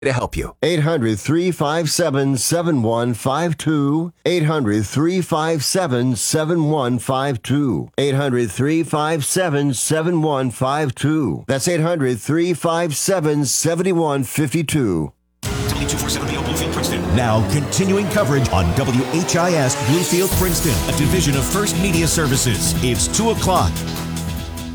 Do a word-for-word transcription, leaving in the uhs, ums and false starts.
to help you. eight hundred, three five seven, seven one five two. eight hundred, three five seven, seven one five two. eight hundred, three five seven, seven one five two. That's eight hundred, three five seven, seven one five two. W two forty-seven B O Bluefield, Princeton. Now, continuing coverage on W H I S Bluefield, Princeton, a division of First Media Services. It's two o'clock.